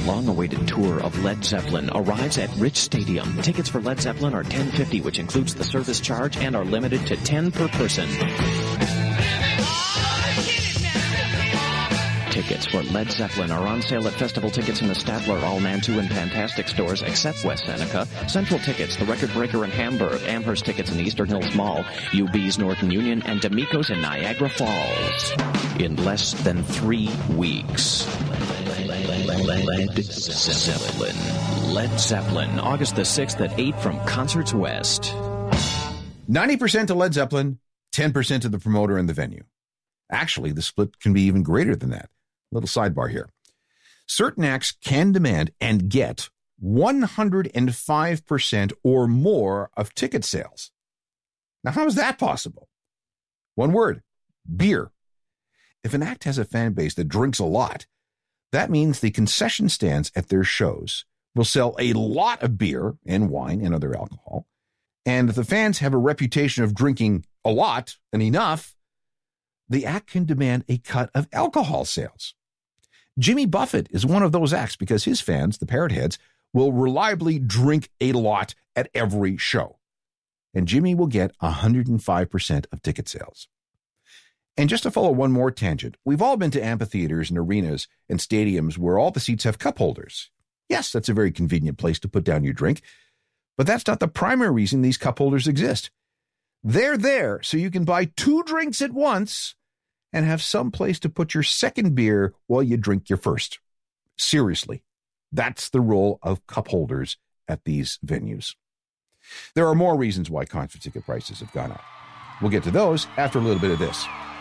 long-awaited tour of Led Zeppelin arrives at Rich Stadium. Tickets for Led Zeppelin are $10.50, which includes the service charge, and are limited to 10 per person. Tickets for Led Zeppelin are on sale at Festival Tickets in the Statler, All Mantua, and Fantastic stores, except West Seneca. Central Tickets, the Record Breaker in Hamburg, Amherst Tickets in the Eastern Hills Mall, UB's Northern Union, and D'Amico's in Niagara Falls. In less than 3 weeks. Led Zeppelin. Led Zeppelin, August the 6th at 8 from Concerts West. 90% to Led Zeppelin, 10% to the promoter and the venue. Actually, the split can be even greater than that. Little sidebar here. Certain acts can demand and get 105% or more of ticket sales. Now, how is that possible? One word, beer. If an act has a fan base that drinks a lot, that means the concession stands at their shows will sell a lot of beer and wine and other alcohol. And if the fans have a reputation of drinking a lot and enough, the act can demand a cut of alcohol sales. Jimmy Buffett is one of those acts because his fans, the Parrot Heads, will reliably drink a lot at every show. And Jimmy will get 105% of ticket sales. And just to follow one more tangent, we've all been to amphitheaters and arenas and stadiums where all the seats have cup holders. Yes, that's a very convenient place to put down your drink, but that's not the primary reason these cup holders exist. They're there so you can buy 2 drinks at once and have some place to put your second beer while you drink your first. Seriously, that's the role of cup holders at these venues. There are more reasons why concert ticket prices have gone up. We'll get to those after a little bit of this.